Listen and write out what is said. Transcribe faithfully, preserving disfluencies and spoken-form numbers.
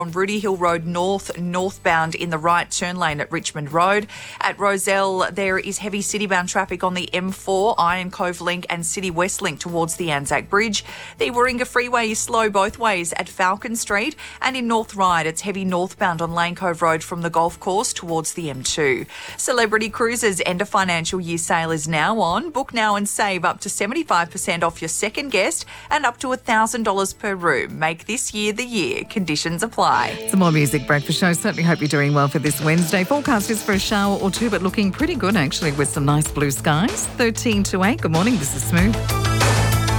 on Rudy Hill Road North, northbound in the right turn lane at Richmond Road. At Rozelle, there is heavy citybound traffic on the M four, Iron Cove Link and City West Link towards the Anzac Bridge. The Warringah Freeway is slow both ways at Falcon Street, and in North Ryde, it's heavy northbound on Lane Cove Road from the golf course towards the M two. Celebrity Cruises end of financial year sale is now on. Book now and save up to seventy-five percent off your second guest and up to one thousand dollars per room. Make this year the year. Conditions apply. Some more music breakfast show. Certainly hope you're doing well for this Wednesday. Forecast is for a shower or two, but looking pretty good actually with some nice blue skies. thirteen to eight. Good morning. This is Smooth.